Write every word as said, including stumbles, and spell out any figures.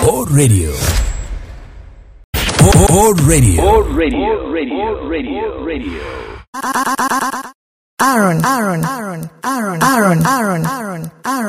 O Radio. O Radio. O Radio. Radio. Radio. Radio. Aaron, Aaron, Aaron, Aaron, Aaron, Aaron, Aaron, Aaron.